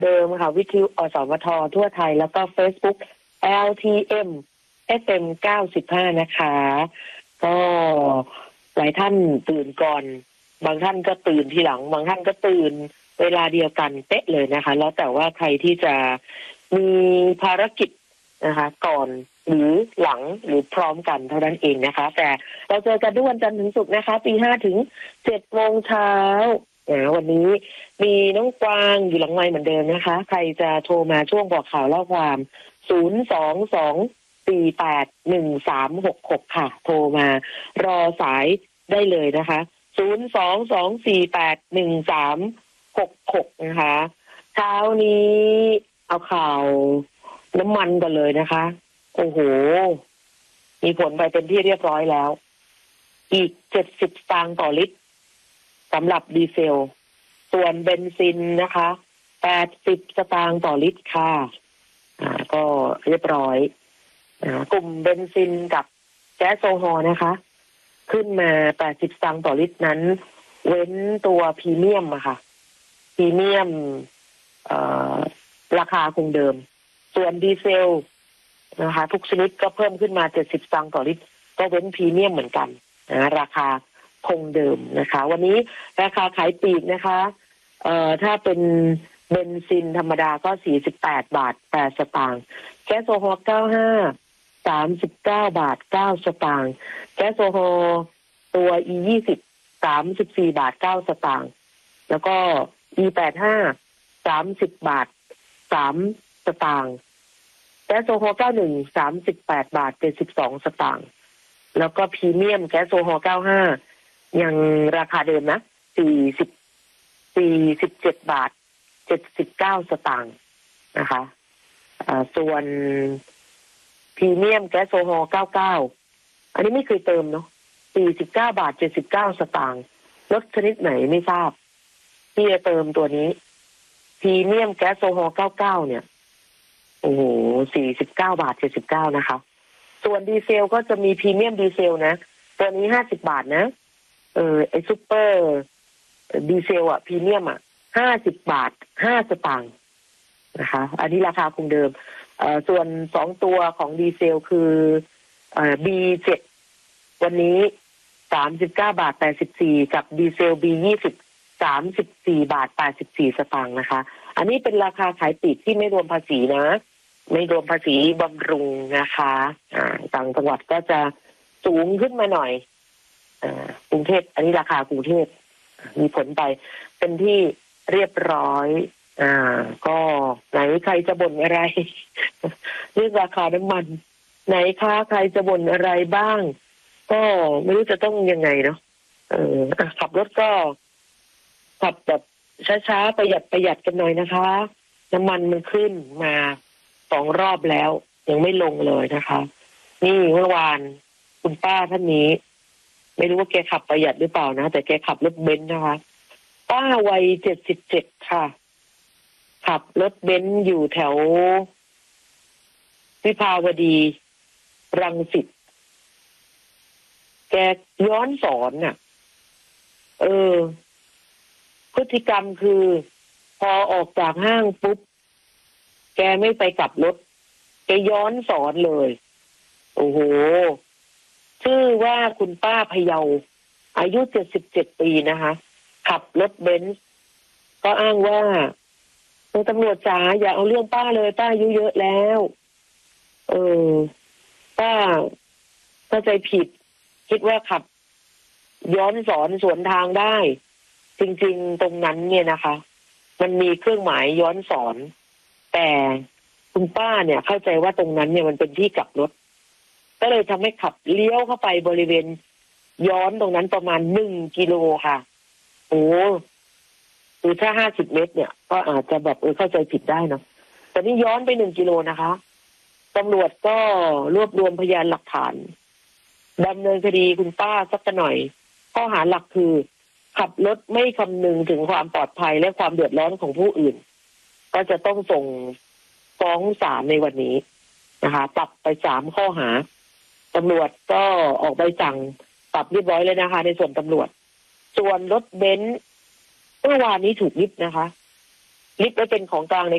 เดิมค่ะวิทยุอสมททั่วไทยแล้วก็ Facebook LTM FM 95นะคะก็หลายท่านตื่นก่อนบางท่านก็ตื่นทีหลังบางท่านก็ตื่นเวลาเดียวกันเป๊ะเลยนะคะแล้วแต่ว่าใครที่จะมีภารกิจนะคะก่อนหรือหลังหรือพร้อมกันเท่านั้นเองนะคะแต่เราเจอกันทุกวันจันทร์ถึงศุกร์นะคะตี 5 ถึง 7 โมงเช้าวันนี้มีน้องกวางอยู่หลังไมค์เหมือนเดิมนะคะใครจะโทรมาช่วงบอกข่าวเล่าความ022481366ค่ะโทรมารอสายได้เลยนะคะ022481366นะคะเช้านี้เอาข่าวน้ำมันกันเลยนะคะโอ้โหมีผลไปเป็นที่เรียบร้อยแล้วอีก70 สตางค์ต่อลิตรสำหรับดีเซลส่วนเบนซินนะคะ80 สตางค์ต่อลิตรค่ะก็เรียบร้อยกลุ่มเบนซินกับแก๊สโซฮอล์นะคะขึ้นมา80 สตางค์ต่อลิตรนั้นเว้นตัวพรีเมียมอะค่ะพรีเมียมราคาคงเดิมส่วนดีเซลนะคะทุกชนิดก็เพิ่มขึ้นมา70 สตางค์ต่อลิตรก็เว้นพรีเมียมเหมือนกันราคาคงเดิมนะคะวันนี้ราคาขายปลีกนะคะถ้าเป็นเบนซินธรรมดาก็48 บาท 8 สตางค์แก๊สโซฮอล์95 39 บาท 9 สตางค์แก๊สโซฮอล์ตัว E20 34 บาท 9 สตางค์แล้วก็ E85 30 บาท 3 สตางค์แก๊สโซฮอล์91 38 บาท 72 สตางค์แล้วก็พรีเมียมแก๊สโซฮอล์95ยังราคาเดิมนะ47 บาท 79 สตางค์นะคะส่วนพรีเมียมแก๊สโซฮอล์99อันนี้ไม่เคยเติมเนาะ49 บาท 79 สตางค์รถชนิดไหนไม่ทราบที่จะเติมตัวนี้พรีเมียมแก๊สโซฮอล์99เนี่ยโอ้โห49 บาท 79นะคะส่วนดีเซลก็จะมีพรีเมียมดีเซลนะตัวนี้50 บาทนะไอซุปเปอร์ดีเซลพรีเมียม50 บาท 5 สตางค์นะคะอันนี้ราคาคงเดิมส่วน2ตัวของดีเซลคือB7 วันนี้39 บาท 84กับดีเซล B20 34 บาท 84 สตางค์นะคะอันนี้เป็นราคาขายปลีกที่ไม่รวมภาษีนะไม่รวมภาษีบำรุงนะคะต่างจังหวัดก็จะสูงขึ้นมาหน่อยกรุงเทพอันนี้ราคากรุงเทพมีผลไปเป็นที่เรียบร้อยก็ไหนใครจะบ่นอะไร เรื่องราคาน้ำมันไหนคะใครจะบ่นอะไรบ้างก็ไม่รู้จะต้องยังไงเนาะขับรถก็ขับแบบช้าๆประหยัดกันหน่อยนะคะน้ำมันมันขึ้นมา2 รอบแล้วยังไม่ลงเลยนะคะนี่เมื่อวานคุณป้าท่านนี้ไม่รู้ว่าแกขับประหยัดหรือเปล่านะแต่แกขับรถเบนซ์นะคะป้าวัย77ค่ะขับรถเบนซ์อยู่แถววิภาวดีรังสิตแกย้อนสอนน่ะพฤติกรรมคือพอออกจากห้างปุ๊บแกไม่ไปกลับรถแกย้อนสอนเลยโอ้โหชื่อว่าคุณป้าพะเยาอายุ77 ปีนะคะขับรถเบนซ์ก็อ้างว่าตำรวจจ๋าอย่าเอาเรื่องป้าเลยป้าอายุเยอะแล้วป้าเข้าใจผิดคิดว่าขับย้อนสอนสวนทางได้จริงๆตรงนั้นเนี่ยนะคะมันมีเครื่องหมายย้อนสอนแต่คุณป้าเนี่ยเข้าใจว่าตรงนั้นเนี่ยมันเป็นที่กลับรถก็เลยทำให้ขับเลี้ยวเข้าไปบริเวณย้อนตรงนั้นประมาณ1 กิโลค่ะโอ้คือถ้า50 เมตรเนี่ยก็อาจจะแบบเข้าใจผิดได้เนาะแต่นี่ย้อนไป1 กิโลนะคะตำรวจก็รวบรวมพยานหลักฐานดำเนินคดีคุณป้าสักหน่อยข้อหาหลักคือขับรถไม่คำนึงถึงความปลอดภัยและความเดือดร้อนของผู้อื่นก็จะต้องส่งฟ้องศาลในวันนี้นะคะปรับไป3 ข้อหาตำรวจก็ออกใบสั่งปรับเรียบร้อยเลยนะคะในส่วนตำรวจส่วนรถเบนซ์เมื่อวานนี้ถูกยึดนะคะยึดไว้เป็นของกลางใน